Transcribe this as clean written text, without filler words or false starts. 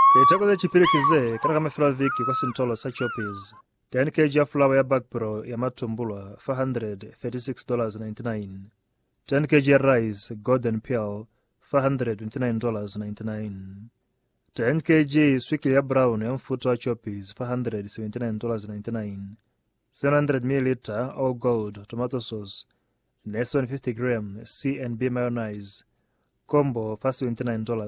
Itakoze chipirikize katika mafila viki kwa simtolo sa Choppies. 10 kg ya flour ya Bag Pro ya matumbulwa $436.99. 10 kg ya rice Golden Pearl $429.99. 10 kg swiki ya brown ya mfuto wa Choppies $479.99. 700 ml All Gold tomato sauce na 750 gram C&B mayonnaise combo $79.